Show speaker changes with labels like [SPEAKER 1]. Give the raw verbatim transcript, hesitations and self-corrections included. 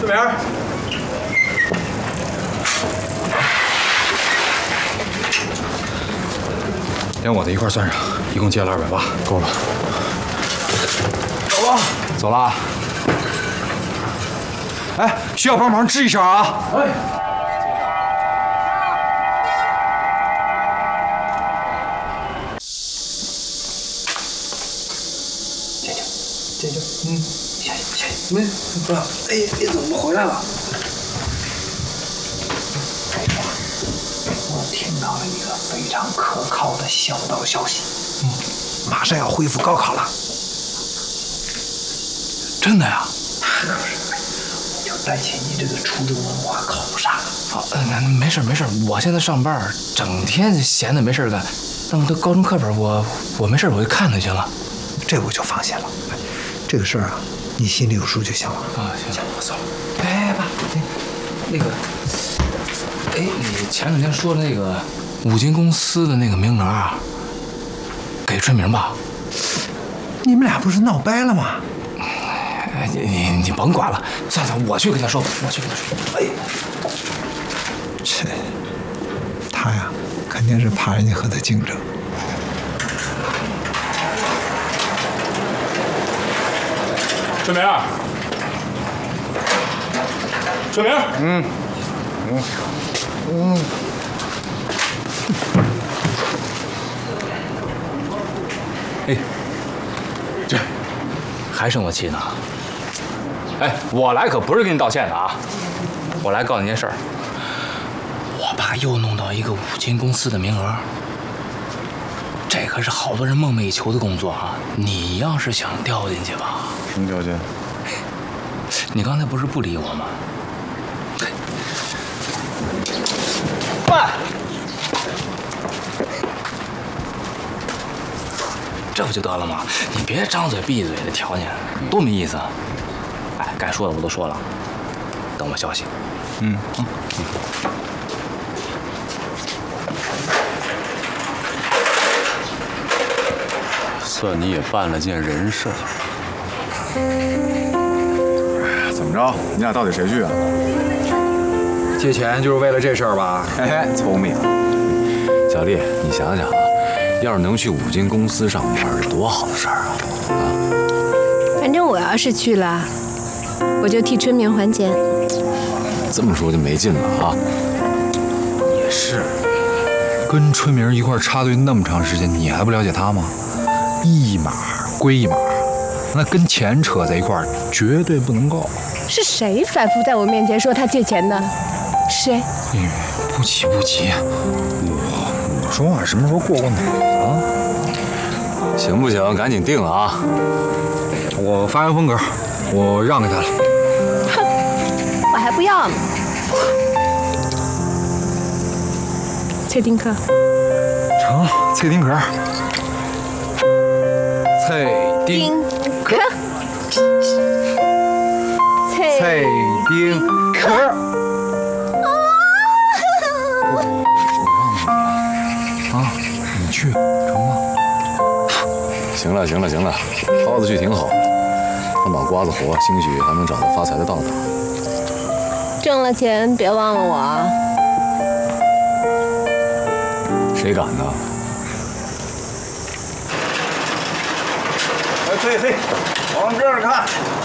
[SPEAKER 1] 春明，连我的一块算上，一共借了二百八，够了。走了，走了。哎，需要帮忙吱一声啊！哎。
[SPEAKER 2] 这就嗯，下去下去，没不要，哎，你怎么回来了？我听到了一个非常可靠的小道消息，嗯，马上要恢复高考了。
[SPEAKER 3] 真的呀？
[SPEAKER 2] 那可不是，我就担心你这个初中文化考不上。
[SPEAKER 3] 好，那没事没事，我现在上班，整天闲的没事干。那么多高中课本，我我没事我就看就行了。
[SPEAKER 2] 这我就放心了。 这个事儿啊，你心里有数就行了。
[SPEAKER 3] 啊，行行，我走了。哎，爸，那个，哎，你前两天说的那个五金公司的那个名额啊，给春明吧？
[SPEAKER 2] 你们俩不是闹掰了吗？
[SPEAKER 3] 哎，你你你甭管了，算了，我去跟他说吧，我去跟他说。哎，
[SPEAKER 2] 这他呀，肯定是怕人家和他竞争。
[SPEAKER 1] 春明，春明，嗯，嗯，嗯。
[SPEAKER 3] 哎，这还生我气呢？哎，我来可不是给你道歉的啊，我来告诉你件事儿。我爸又弄到一个五金公司的名额，这可是好多人梦寐以求的工作啊！你要是想调进去吧。
[SPEAKER 1] 什么条件？
[SPEAKER 3] 你刚才不是不理我吗？爸，这不就得了吗？你别张嘴闭嘴的条件，多没意思啊！哎，该说的我都说了，等我消息。
[SPEAKER 1] 嗯嗯嗯。
[SPEAKER 4] 算你也办了件人事儿。
[SPEAKER 1] 怎么着？你俩到底谁去啊？借钱就是为了这事儿吧？嘿嘿，聪明。
[SPEAKER 4] 小丽，你想想啊，要是能去五金公司上班，是多好的事儿啊！啊，
[SPEAKER 5] 反正我要是去了，我就替春明还钱。
[SPEAKER 4] 这么说就没劲了啊！
[SPEAKER 1] 也是，跟春明一块插队那么长时间，你还不了解他吗？一码归一码。 那跟钱扯在一块儿，绝对不能够。
[SPEAKER 5] 是谁反复在我面前说他借钱的？谁？
[SPEAKER 1] 哎，不急不急，我我说话什么时候过过脑子啊？
[SPEAKER 4] 行不行？赶紧定啊！
[SPEAKER 1] 我发扬风格，我让给他了。
[SPEAKER 5] 哼，我还不要呢。崔丁克。
[SPEAKER 1] 成，崔丁壳。崔丁。 壳，蔡丁壳。我我让你啊，你去成吗？
[SPEAKER 4] 行了行了行了，涛子去挺好的，他脑瓜子活，兴许还能找到发财的道道。
[SPEAKER 5] 挣了钱别忘了我啊！
[SPEAKER 4] 谁敢呢？
[SPEAKER 6] 哎，嘿嘿，往这儿看，